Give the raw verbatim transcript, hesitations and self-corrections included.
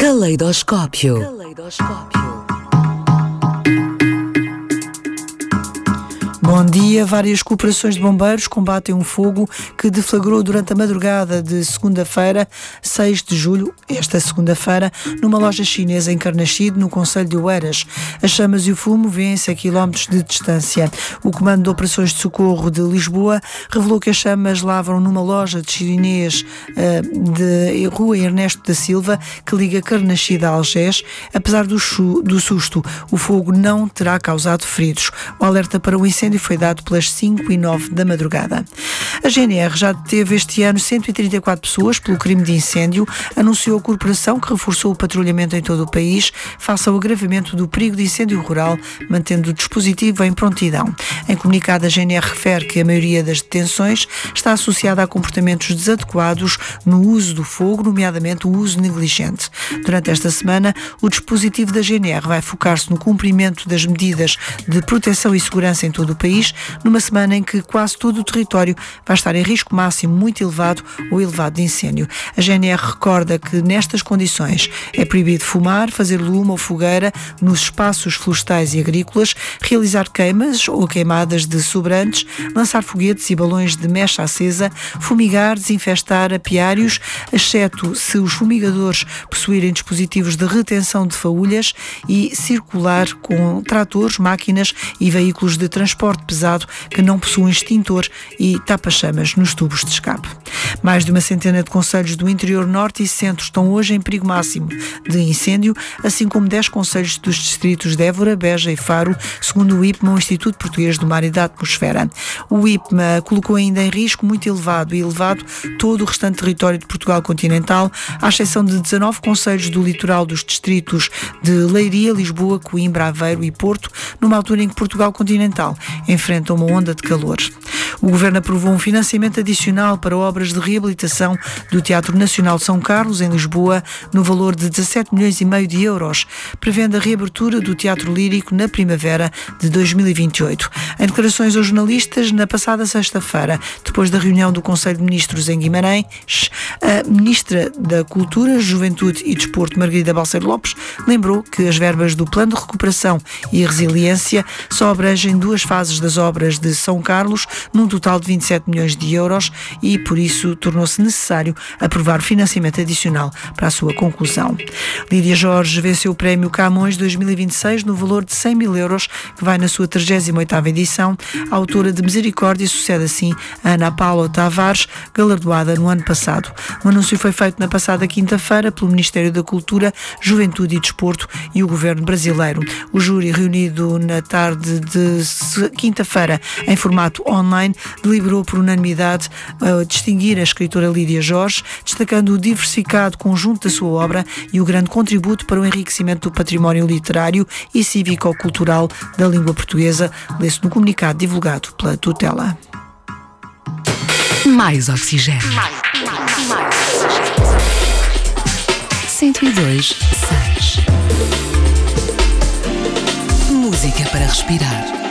Caleidoscópio. Caleidoscópio. Bom dia. Várias corporações de bombeiros combatem um fogo que deflagrou durante a madrugada de segunda-feira, seis de julho, esta segunda-feira, numa loja chinesa em Carnaxide, no concelho de Oeiras. As chamas e o fumo vêem-se a quilómetros de distância. O Comando de Operações de Socorro de Lisboa revelou que as chamas lavram numa loja de chinês uh, de Rua Ernesto da Silva, que liga Carnaxide a Algés. Apesar do, chu- do susto, o fogo não terá causado feridos. O alerta para o incêndio foi dado pelas cinco e nove da madrugada. A G N R já deteve este ano cento e trinta e quatro pessoas pelo crime de incêndio, anunciou a corporação, que reforçou o patrulhamento em todo o país face ao agravamento do perigo de incêndio rural, mantendo o dispositivo em prontidão. Em comunicado, a G N R refere que a maioria das detenções está associada a comportamentos desadequados no uso do fogo, nomeadamente o uso negligente. Durante esta semana, o dispositivo da G N R vai focar-se no cumprimento das medidas de proteção e segurança em todo o país, numa semana em que quase todo o território vai estar em risco máximo muito elevado ou elevado de incêndio. A G N R recorda que nestas condições é proibido fumar, fazer lume ou fogueira nos espaços florestais e agrícolas, realizar queimas ou queimadas de sobrantes, lançar foguetes e balões de mecha acesa, fumigar, desinfestar apiários, exceto se os fumigadores possuírem dispositivos de retenção de faúlhas, e circular com tratores, máquinas e veículos de transporte pesado que não possuem extintor e tapa-chamas nos tubos de escape. Mais de uma centena de concelhos do interior norte e centro estão hoje em perigo máximo de incêndio, assim como dez concelhos dos distritos de Évora, Beja e Faro, segundo o I P M A, o Instituto Português do Mar e da Atmosfera. O I P M A colocou ainda em risco muito elevado e elevado todo o restante território de Portugal continental, à exceção de dezanove concelhos do litoral dos distritos de Leiria, Lisboa, Coimbra, Aveiro e Porto, numa altura em que Portugal continental enfrenta uma onda de calor. O Governo aprovou um financiamento adicional para obras de reabilitação do Teatro Nacional de São Carlos, em Lisboa, no valor de dezassete milhões e meio de euros, prevendo a reabertura do Teatro Lírico na primavera de dois mil e vinte e oito. Em declarações aos jornalistas, na passada sexta-feira, depois da reunião do Conselho de Ministros em Guimarães, a Ministra da Cultura, Juventude e Desporto, Margarida Balseiro Lopes, lembrou que as verbas do Plano de Recuperação e Resiliência só abrangem duas fases das obras de São Carlos, num total de vinte e sete milhões de euros, e por isso tornou-se necessário aprovar financiamento adicional para a sua conclusão. Lídia Jorge venceu o Prémio Camões dois mil e vinte e seis no valor de cem mil euros, que vai na sua trigésima oitava edição. A autora de Misericórdia sucede assim a Ana Paula Tavares, galardoada no ano passado. O anúncio foi feito na passada quinta-feira pelo Ministério da Cultura, Juventude e Desporto e o Governo brasileiro. O júri, reunido na tarde de quinta-feira em formato online, deliberou por unanimidade a distinguir a escritora Lídia Jorge, destacando o diversificado conjunto da sua obra e o grande contributo para o enriquecimento do património literário e cívico-cultural da língua portuguesa, lê-se no comunicado divulgado pela tutela. Mais oxigênio. Mais, mais, mais oxigênio. cento e dois, seis. Música para respirar.